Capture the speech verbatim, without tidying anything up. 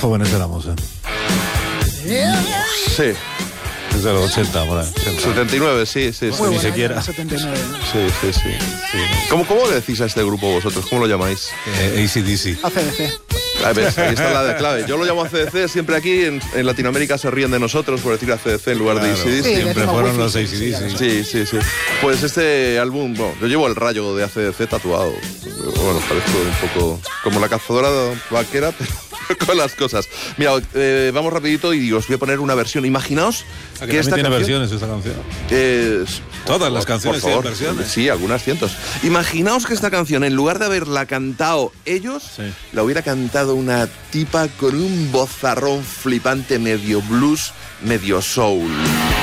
jóvenes éramos, ¿eh? Sí. Desde los ochenta, por ahí. setenta y nueve, sí, sí, sí. Ni siquiera. setenta y nueve. Sí, sí, sí. sí. ¿Cómo, ¿Cómo le decís a este grupo vosotros? ¿Cómo lo llamáis? Eh, A C D C. A C D C. A ver, ahí está la de clave. Yo lo llamo A C D C, siempre aquí en, en Latinoamérica se ríen de nosotros por decir A C D C en lugar Claro, de A C D C. Sí, siempre decimos fueron wifi, los A C sí, D sí, C. Sí, sí, sí. Pues este álbum, bueno, yo llevo el rayo de A C D C tatuado. Bueno, parezco un poco como la cazadora vaquera, pero con las cosas. Mira, eh, vamos rapidito y os voy a poner una versión. Imaginaos Ah, que que también esta tiene canción versiones esta canción. es... Todas las Por canciones favor. tienen versiones. Sí, algunas cientos. Imaginaos que esta canción, en lugar de haberla cantado ellos, Sí. la hubiera cantado una tipa con un vozarrón flipante medio blues, medio soul.